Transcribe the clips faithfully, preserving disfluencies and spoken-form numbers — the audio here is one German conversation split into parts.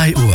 drei Uhr.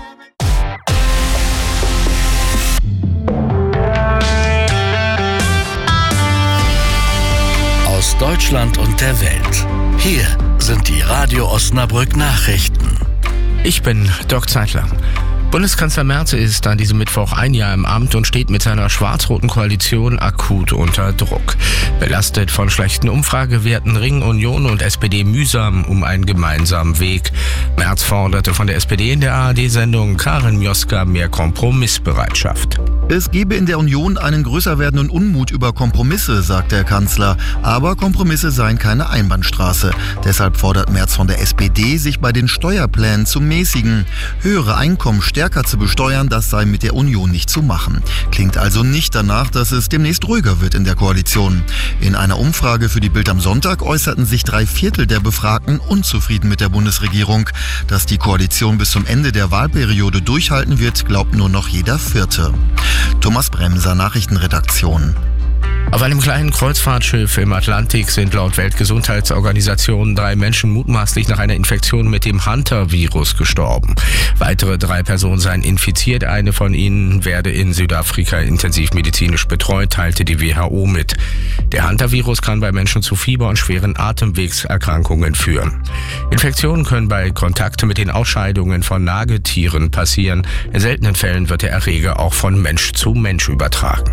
Aus Deutschland und der Welt. Hier sind die Radio Osnabrück Nachrichten. Ich bin Dirk Zeitler. Bundeskanzler Merz ist an diesem Mittwoch ein Jahr im Amt und steht mit seiner schwarz-roten Koalition akut unter Druck. Belastet von schlechten Umfragewerten ringen Union und S P D mühsam um einen gemeinsamen Weg. Merz forderte von der S P D in der A R D-Sendung Karin Mioska mehr Kompromissbereitschaft. Es gebe in der Union einen größer werdenden Unmut über Kompromisse, sagt der Kanzler. Aber Kompromisse seien keine Einbahnstraße. Deshalb fordert Merz von der S P D, sich bei den Steuerplänen zu mäßigen. Höhere Einkommen stärker zu besteuern, das sei mit der Union nicht zu machen. Klingt also nicht danach, dass es demnächst ruhiger wird in der Koalition. In einer Umfrage für die Bild am Sonntag äußerten sich drei Viertel der Befragten unzufrieden mit der Bundesregierung. Dass die Koalition bis zum Ende der Wahlperiode durchhalten wird, glaubt nur noch jeder Vierte. Thomas Bremser, Nachrichtenredaktion. Auf einem kleinen Kreuzfahrtschiff im Atlantik sind laut Weltgesundheitsorganisation drei Menschen mutmaßlich nach einer Infektion mit dem Hunter-Virus gestorben. Weitere drei Personen seien infiziert, eine von ihnen werde in Südafrika intensivmedizinisch betreut, teilte die W H O mit. Der Hunter-Virus kann bei Menschen zu Fieber und schweren Atemwegserkrankungen führen. Infektionen können bei Kontakt mit den Ausscheidungen von Nagetieren passieren. In seltenen Fällen wird der Erreger auch von Mensch zu Mensch übertragen.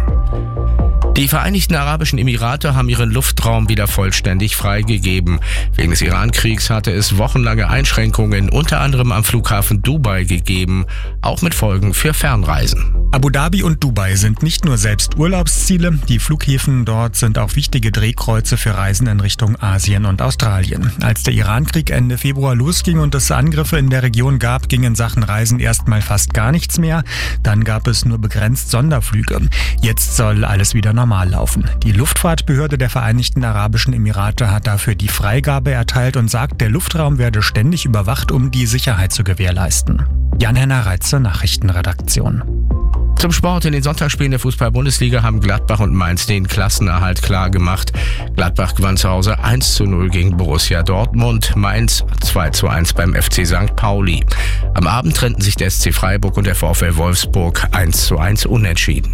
Die Vereinigten Arabischen Emirate haben ihren Luftraum wieder vollständig freigegeben. Wegen des Iran-Kriegs hatte es wochenlange Einschränkungen, unter anderem am Flughafen Dubai, gegeben, auch mit Folgen für Fernreisen. Abu Dhabi und Dubai sind nicht nur selbst Urlaubsziele, die Flughäfen dort sind auch wichtige Drehkreuze für Reisen in Richtung Asien und Australien. Als der Iran-Krieg Ende Februar losging und es Angriffe in der Region gab, ging in Sachen Reisen erstmal fast gar nichts mehr. Dann gab es nur begrenzt Sonderflüge. Jetzt soll alles wieder normal laufen. Die Luftfahrtbehörde der Vereinigten Arabischen Emirate hat dafür die Freigabe erteilt und sagt, der Luftraum werde ständig überwacht, um die Sicherheit zu gewährleisten. Jan-Henner Reitze, Nachrichtenredaktion. Zum Sport. In den Sonntagsspielen der Fußball-Bundesliga haben Gladbach und Mainz den Klassenerhalt klar gemacht. Gladbach gewann zu Hause eins zu null gegen Borussia Dortmund, Mainz zwei zu eins beim F C Sankt Pauli. Am Abend trennten sich der S C Freiburg und der VfL Wolfsburg eins zu eins unentschieden.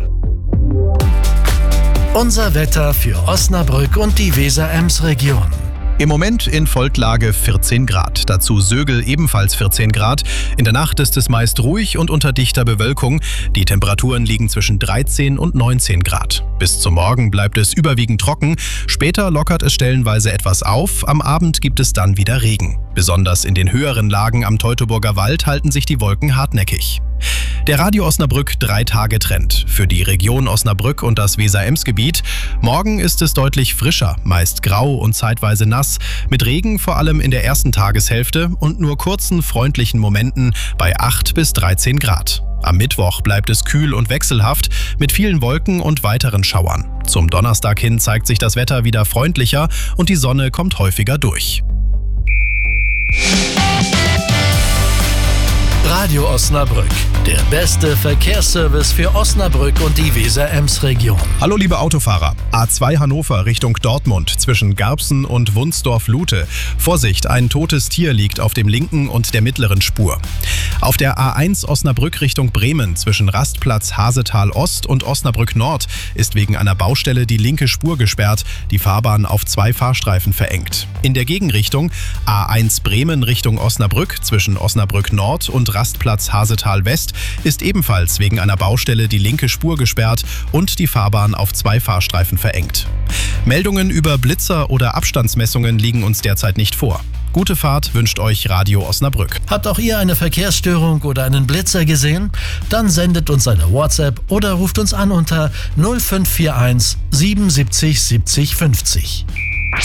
Unser Wetter für Osnabrück und die Weser-Ems-Region. Im Moment in Volklage vierzehn Grad, dazu Sögel ebenfalls vierzehn Grad. In der Nacht ist es meist ruhig und unter dichter Bewölkung. Die Temperaturen liegen zwischen dreizehn und neunzehn Grad. Bis zum Morgen bleibt es überwiegend trocken, später lockert es stellenweise etwas auf, am Abend gibt es dann wieder Regen. Besonders in den höheren Lagen am Teutoburger Wald halten sich die Wolken hartnäckig. Der Radio Osnabrück drei-Tage-Trend für die Region Osnabrück und das Weser-Ems-Gebiet. Morgen ist es deutlich frischer, meist grau und zeitweise nass, mit Regen vor allem in der ersten Tageshälfte und nur kurzen freundlichen Momenten bei acht bis dreizehn Grad. Am Mittwoch bleibt es kühl und wechselhaft mit vielen Wolken und weiteren Schauern. Zum Donnerstag hin zeigt sich das Wetter wieder freundlicher und die Sonne kommt häufiger durch. Radio Osnabrück, der beste Verkehrsservice für Osnabrück und die Weser-Ems-Region. Hallo liebe Autofahrer, A zwei Hannover Richtung Dortmund zwischen Garbsen und Wunsdorf-Lute. Vorsicht, ein totes Tier liegt auf dem linken und der mittleren Spur. Auf der A eins Osnabrück Richtung Bremen zwischen Rastplatz Hasetal Ost und Osnabrück Nord ist wegen einer Baustelle die linke Spur gesperrt, die Fahrbahn auf zwei Fahrstreifen verengt. In der Gegenrichtung A eins Bremen Richtung Osnabrück zwischen Osnabrück Nord und Rastplatz Hasetal West ist ebenfalls wegen einer Baustelle die linke Spur gesperrt und die Fahrbahn auf zwei Fahrstreifen verengt. Meldungen über Blitzer oder Abstandsmessungen liegen uns derzeit nicht vor. Gute Fahrt wünscht euch Radio Osnabrück. Habt auch ihr eine Verkehrsstörung oder einen Blitzer gesehen? Dann sendet uns eine WhatsApp oder ruft uns an unter null fünf vier eins siebenundsiebzig siebzig fünfzig.